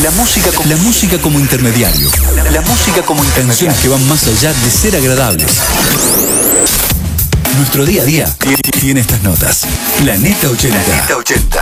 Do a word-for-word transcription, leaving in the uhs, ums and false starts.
La música como, La música como intermediario. la música como Canciones intermediario. que van más allá de ser agradables. Nuestro día a día tiene estas notas. Planeta ochenta. Planeta ochenta.